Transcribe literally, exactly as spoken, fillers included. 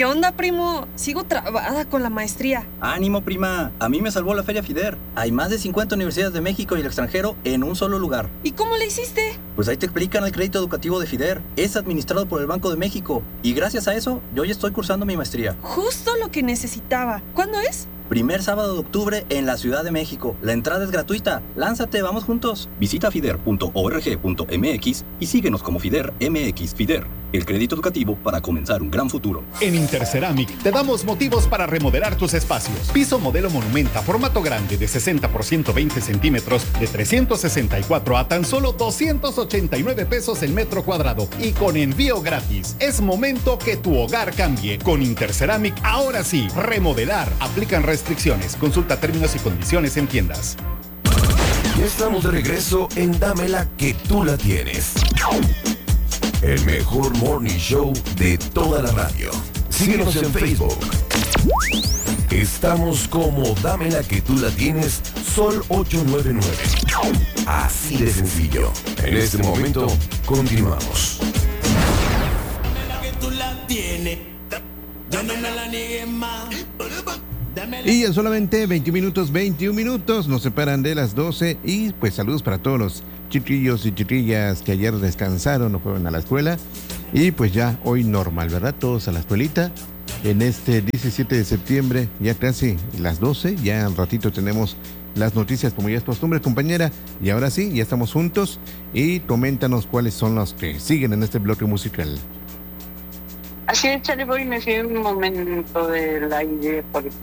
¿Qué onda, primo? Sigo trabada con la maestría. Ánimo, prima. A mí me salvó la Feria FIDER. Hay más de cincuenta universidades de México y el extranjero en un solo lugar. ¿Y cómo le hiciste? Pues ahí te explican el crédito educativo de FIDER. Es administrado por el Banco de México. Y gracias a eso, yo ya estoy cursando mi maestría. Justo lo que necesitaba. ¿Cuándo es? Primer sábado de octubre en la Ciudad de México. La entrada es gratuita. Lánzate, vamos juntos. Visita fider punto org punto mx y síguenos como FIDER M X. FIDER, el crédito educativo para comenzar un gran futuro. En Interceramic te damos motivos para remodelar tus espacios. Piso modelo Monumenta, formato grande de sesenta por ciento veinte centímetros, de trescientos sesenta y cuatro a tan solo doscientos ochenta y nueve pesos el metro cuadrado y con envío gratis. Es momento que tu hogar cambie. Con Interceramic, ahora sí, remodelar. Aplican restricciones. Consulta términos y condiciones en tiendas. Ya estamos de regreso en Dámela que tú la tienes. El mejor morning show de toda la radio. Síguenos en Facebook. Estamos como Dámela que tú la tienes, Sol ocho nueve nueve. Así de sencillo. En este momento, continuamos. Dámela que tú la tienes. Ya no me la niegues más. Y en solamente veinte minutos, veintiún minutos nos separan de las doce. Y pues saludos para todos los chiquillos y chiquillas que ayer descansaron, no fueron a la escuela. Y pues ya hoy normal, ¿verdad? Todos a la escuelita. En este diecisiete de septiembre, ya casi las doce, ya al ratito tenemos las noticias como ya es costumbre, compañera. Y ahora sí, ya estamos juntos. Y coméntanos cuáles son los que siguen en este bloque musical. Así es, Charlie Boy, me fui un momento del aire por